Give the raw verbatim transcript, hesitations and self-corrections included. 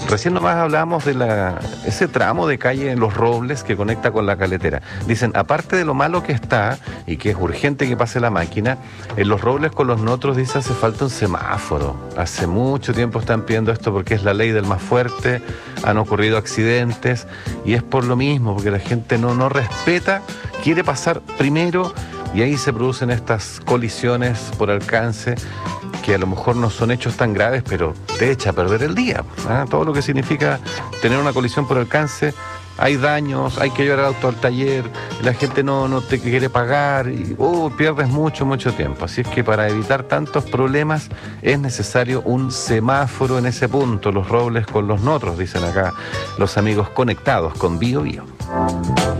Recién nomás hablábamos de la, ese tramo de calle en Los Robles que conecta con la Caletera. Dicen, aparte de lo malo que está y que es urgente que pase la máquina, en Los Robles con Los Notros, dice, hace falta un semáforo. Hace mucho tiempo están pidiendo esto porque es la ley del más fuerte, han ocurrido accidentes y es por lo mismo, porque la gente no, no respeta, quiere pasar primero y ahí se producen estas colisiones por alcance que a lo mejor no son hechos tan graves, pero te echa a perder el día. ¿eh? Todo lo que significa tener una colisión por alcance, hay daños, hay que llevar el auto al taller, la gente no, no te quiere pagar, y uh, pierdes mucho, mucho tiempo. Así es que para evitar tantos problemas es necesario un semáforo en ese punto, Los Robles con Los Notros, dicen acá los amigos conectados con Bio Bio.